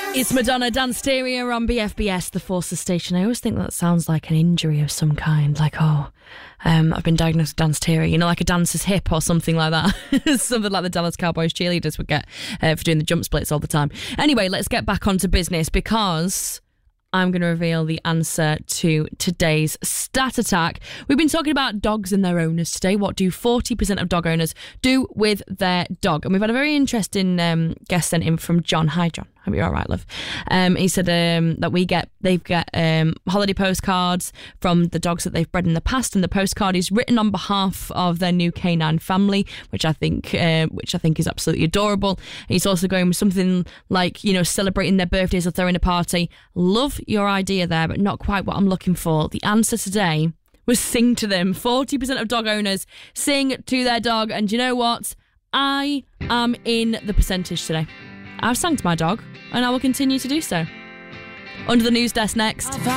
It's Madonna, Danceteria on BFBS, the Forces station. I always think that sounds like an injury of some kind. Like, I've been diagnosed with Danceteria. You know, like a dancer's hip or something like that. Something like the Dallas Cowboys cheerleaders would get for doing the jump splits all the time. Anyway, let's get back onto business because I'm going to reveal the answer to today's stat attack. We've been talking about dogs and their owners today. What do 40% of dog owners do with their dog? And we've had a very interesting guest sent in from John. Hi, John. Hope you're all right, love. He said that they've got holiday postcards from the dogs that they've bred in the past, and the postcard is written on behalf of their new canine family, which I think is absolutely adorable. He's also going with something like, you know, celebrating their birthdays or throwing a party. Love your idea there, but not quite what I'm looking for. The answer today was sing to them. 40% of dog owners sing to their dog, and you know what? I am in the percentage today. I've sang to my dog, and I will continue to do so. Under the news desk next.